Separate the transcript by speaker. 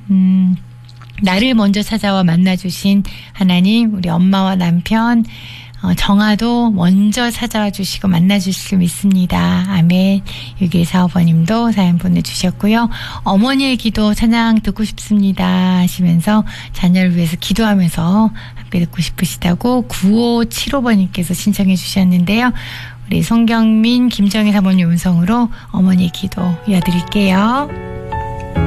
Speaker 1: 나를 먼저 찾아와 만나주신 하나님, 우리 엄마와 남편, 정아도 먼저 찾아와 주시고 만나주실 수 믿습니다. 아멘. 6145번님도 사연 보내주셨고요. 어머니의 기도 찬양 듣고 싶습니다 하시면서 자녀를 위해서 기도하면서 함께 듣고 싶으시다고 9575번님께서 신청해 주셨는데요. 우리 송경민, 김정희 사모님 음성으로 어머니의 기도 이어드릴게요.